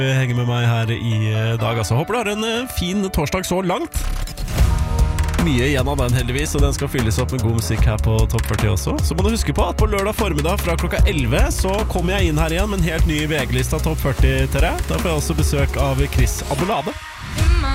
Henger med meg her i dag, altså. Håper du har en fin torsdag så langt. Mye igjen av den heldigvis, og den skal fylles opp med god musikk her på Topp 40 også. Så må du huske på at på lørdag formiddag fra klokka 11 så kommer jeg inn her igjen med en helt ny VG-liste av Topp 40 til deg. Da får jeg også besøk av Chris Abolade.